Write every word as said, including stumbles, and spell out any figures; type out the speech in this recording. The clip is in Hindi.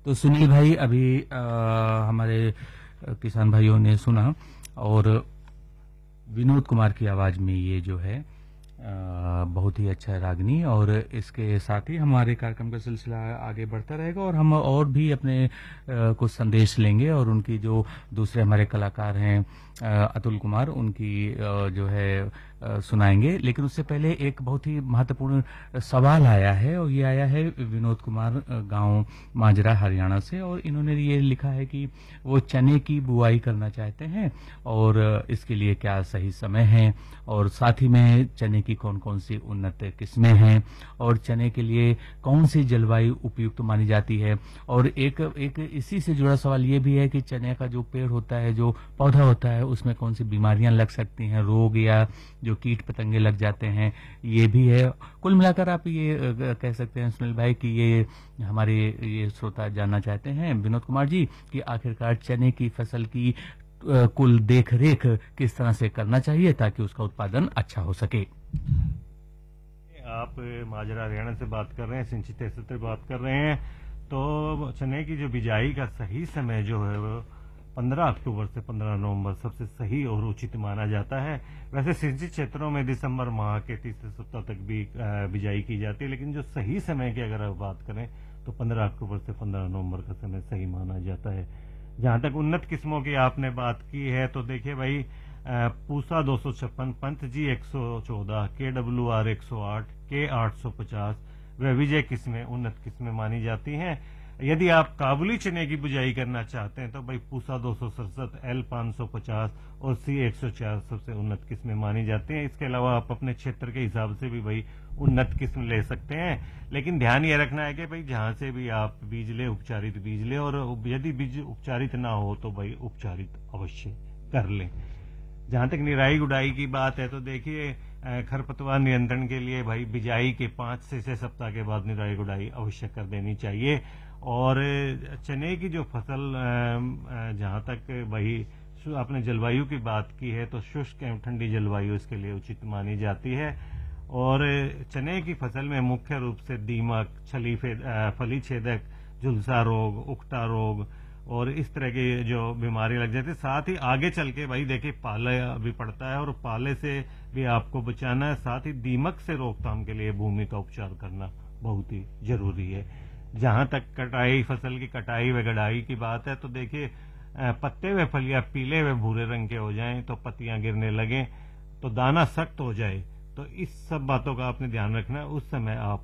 तो सुनील भाई अभी अ, हमारे अ, किसान भाइयों ने सुना और विनोद कुमार की आवाज में ये जो है अ, बहुत ही अच्छा है रागनी। और इसके साथ ही हमारे कार्यक्रम का सिलसिला आगे बढ़ता रहेगा और हम और भी अपने अ, कुछ संदेश लेंगे और उनकी जो दूसरे हमारे कलाकार हैं अ, अतुल कुमार उनकी अ, जो है अ, सुनाएंगे। लेकिन उससे पहले एक बहुत ही महत्वपूर्ण सवाल आया है और ये आया है विनोद कुमार अ, गांव माजरा हरियाणा से। और इन्होंने ये लिखा है कि वो चने की बुआई करना चाहते हैं और अ, इसके लिए क्या सही समय है और साथ ही में चने की कौन कौन सी उन्नत किस्में हैं और चने के लिए कौन सी जलवायु उपयुक्त मानी जाती है। और एक एक इसी से जुड़ा सवाल ये भी है कि चने का जो पेड़ होता है, जो पौधा होता है, उसमें कौन सी बीमारियां लग सकती हैं, रोग या जो कीट पतंगे लग जाते हैं, ये भी है। कुल मिलाकर आप ये अ, कह सकते हैं सुनील भाई कि ये हमारे ये श्रोता जानना चाहते हैं विनोद कुमार जी कि आखिरकार चने की फसल की अ, कुल देख रेख किस तरह से करना चाहिए ताकि उसका उत्पादन अच्छा हो सके। आप माजरा हरियाणा से बात कर रहे हैं, सिंचित से बात कर रहे हैं। तो चने की जो बिजाई का सही समय जो है वो पंद्रह अक्टूबर से पंद्रह नवंबर सबसे सही और उचित माना जाता है। वैसे सिंचित क्षेत्रों में दिसंबर माह के तीसरे सप्ताह तक भी बिजाई की जाती है, लेकिन जो सही समय की अगर आप बात करें तो पंद्रह अक्टूबर से पंद्रह नवंबर का समय सही माना जाता है। जहां तक उन्नत किस्मों की आपने बात की है तो देखिए भाई, पूसा दो सौ छप्पन, पंत जी एक सौ चौदह, के डब्ल्यू आर एक सौ आठ, के आठ सौ पचास व विजय किस्में उन्नत किस्में मानी जाती हैं। यदि आप काबुली चने की बुआई करना चाहते हैं तो भाई पूसा दो सौ सड़सठ, एल पाँच सौ पचास और सी एक सौ चार सबसे उन्नत किस्में मानी जाती हैं। इसके अलावा आप अपने क्षेत्र के हिसाब से भी भाई उन्नत किस्म ले सकते हैं, लेकिन ध्यान ये रखना है कि भाई जहां से भी आप बीज ले उपचारित बीज ले, और यदि बीज उपचारित ना हो तो भाई उपचारित अवश्य कर लें। जहां तक निराई गुड़ाई की बात है तो देखिए, खरपतवार नियंत्रण के लिए भाई बिजाई के पांच से छह सप्ताह के बाद निराई गुड़ाई अवश्य कर देनी चाहिए। और चने की जो फसल, जहां तक भाई आपने जलवायु की बात की है तो शुष्क एवं ठंडी जलवायु इसके लिए उचित मानी जाती है। और चने की फसल में मुख्य रूप से दीमक, छली फली छेदक, झुलसा रोग, उकटा रोग और इस तरह की जो बीमारी लग जाती है। साथ ही आगे चल के भाई देखिए पाले भी पड़ता है और पाले से भी आपको बचाना है। साथ ही दीमक से रोकथाम के लिए भूमि का उपचार करना बहुत ही जरूरी है। जहां तक कटाई, फसल की कटाई व गड़ाई की बात है तो देखिए, पत्ते व फलियां पीले व भूरे रंग के हो जाएं तो पत्तियां गिरने लगे तो दाना सख्त हो जाए, तो इस सब बातों का आपने ध्यान रखना है। उस समय आप